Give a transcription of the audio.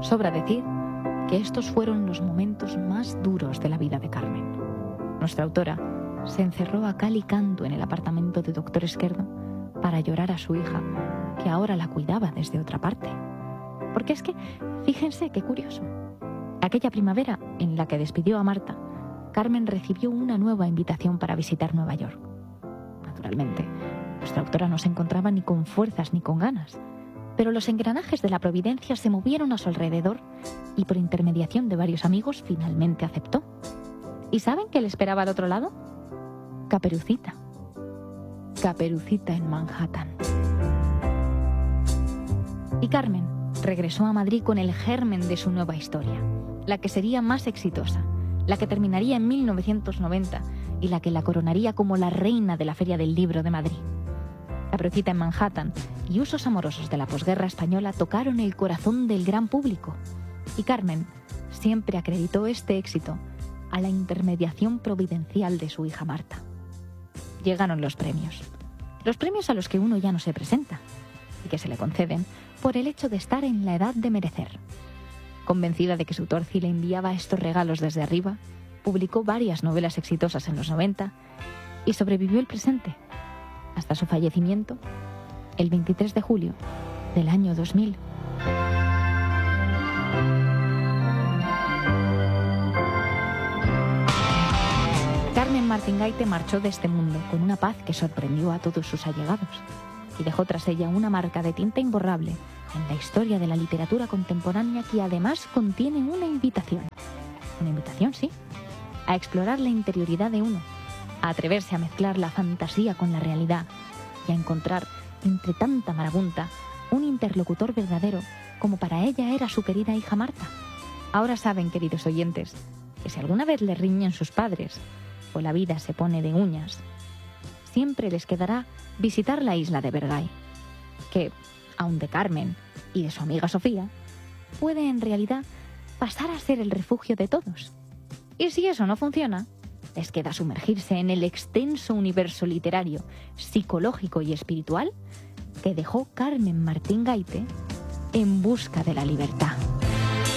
Sobra decir que estos fueron los momentos más duros de la vida de Carmen. Nuestra autora se encerró a cal y canto en el apartamento de Doctor Esquerdo para llorar a su hija, que ahora la cuidaba desde otra parte. Porque es que, fíjense qué curioso. Aquella primavera en la que despidió a Marta, Carmen recibió una nueva invitación para visitar Nueva York. Naturalmente, nuestra autora no se encontraba ni con fuerzas ni con ganas, pero los engranajes de la providencia se movieron a su alrededor y por intermediación de varios amigos finalmente aceptó. ¿Y saben qué le esperaba al otro lado? Caperucita. Caperucita en Manhattan. Y Carmen regresó a Madrid con el germen de su nueva historia, la que sería más exitosa, la que terminaría en 1990 y la que la coronaría como la reina de la Feria del Libro de Madrid. Caperucita en Manhattan y Usos amorosos de la posguerra española tocaron el corazón del gran público. Y Carmen siempre acreditó este éxito a la intermediación providencial de su hija Marta. Llegaron los premios a los que uno ya no se presenta y que se le conceden por el hecho de estar en la edad de merecer. Convencida de que su Torci le enviaba estos regalos desde arriba, publicó varias novelas exitosas en los 90 y sobrevivió el presente hasta su fallecimiento el 23 de julio del año 2000. Carmen Martín Gaite marchó de este mundo con una paz que sorprendió a todos sus allegados y dejó tras ella una marca de tinta imborrable en la historia de la literatura contemporánea que además contiene una invitación, sí, a explorar la interioridad de uno, a atreverse a mezclar la fantasía con la realidad y a encontrar, entre tanta marabunta, un interlocutor verdadero como para ella era su querida hija Marta. Ahora saben, queridos oyentes, que si alguna vez le riñen sus padres o la vida se pone de uñas, siempre les quedará visitar la isla de Bergay, que, aun de Carmen y de su amiga Sofía, puede en realidad pasar a ser el refugio de todos. Y si eso no funciona, les queda sumergirse en el extenso universo literario, psicológico y espiritual que dejó Carmen Martín Gaite en busca de la libertad.